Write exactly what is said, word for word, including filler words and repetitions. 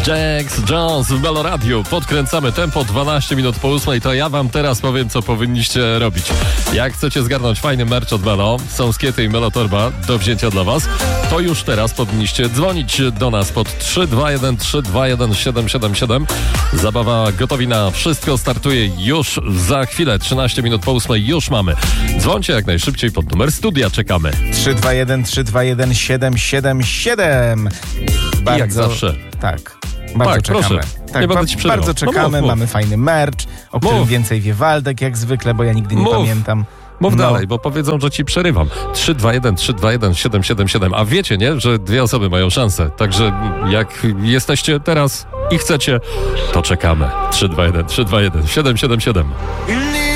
Jax Jones w Melo Radio. Podkręcamy tempo dwanaście minut po ósmej. To ja wam teraz powiem, co powinniście robić. Jak chcecie zgarnąć fajny merch od Melo, są skiety i Melo Torba do wzięcia dla was, to już teraz powinniście dzwonić do nas pod trzy dwa jeden trzy dwa jeden siedem siedem siedem. Zabawa gotowi na wszystko startuje już za chwilę. trzynaście minut po ósmej już mamy. Dzwońcie jak najszybciej pod numer studia. Czekamy. trzy dwa jeden trzy dwa jeden siedem siedem siedem. Bardzo, jak zawsze. Tak. Bardzo tak, czekamy. Proszę. Tak, nie ba- będę ci przerywał. bardzo czekamy, no mów, mów. mamy fajny merch, o którym Mów. więcej wie Waldek jak zwykle, bo ja nigdy nie Mów. pamiętam. Mów no. dalej, bo powiedzą, że ci przerywam. trzy dwa jeden trzy dwa jeden siedem siedem siedem. A wiecie, nie, że dwie osoby mają szansę. Także jak jesteście teraz i chcecie, to czekamy. trzy dwa jeden trzy dwa jeden siedem siedem siedem.